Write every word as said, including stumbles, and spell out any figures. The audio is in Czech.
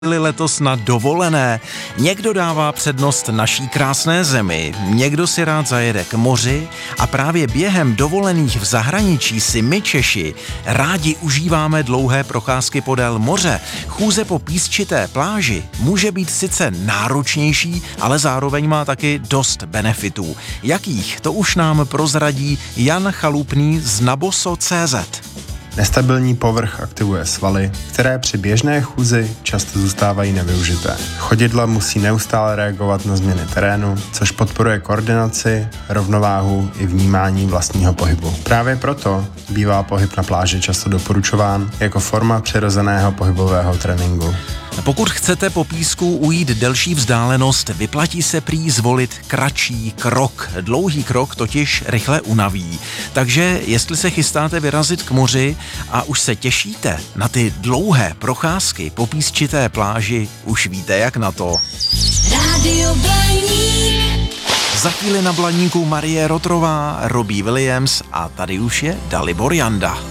letos na dovolené. Někdo dává přednost naší krásné zemi, někdo si rád zajede k moři a právě během dovolených v zahraničí si my Češi rádi užíváme dlouhé procházky podél moře. Chůze po písčité pláži může být sice náročnější, ale zároveň má taky dost benefitů. Jakých, to už nám prozradí Jan Chalupný z naboso tečka cé zet. Nestabilní povrch aktivuje svaly, které při běžné chůzi často zůstávají nevyužité. Chodidla musí neustále reagovat na změny terénu, což podporuje koordinaci, rovnováhu i vnímání vlastního pohybu. Právě proto bývá pohyb na pláži často doporučován jako forma přirozeného pohybového tréninku. Pokud chcete po písku ujít delší vzdálenost, vyplatí se prý zvolit kratší krok. Dlouhý krok totiž rychle unaví. Takže jestli se chystáte vyrazit k moři a už se těšíte na ty dlouhé procházky po písčité pláži, už víte jak na to. Rádio Blaník. Za chvíli na Blaníku Marie Rotrová, Robbie Williams a tady už je Dalibor Janda.